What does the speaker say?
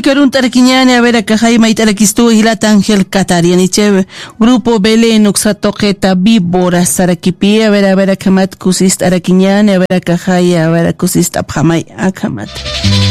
Karun Taraquiñani, a ver acá Jaime Itaraquistu, Hilata Ángel Catariani, Cheve, Grupo Belén, Uxatoqueta, Víbora, Saraquipi, a ver acá Mat Cusist Araquiñani, a ver acá Jaya, a ver acá Cusist Abjamay, Akamat.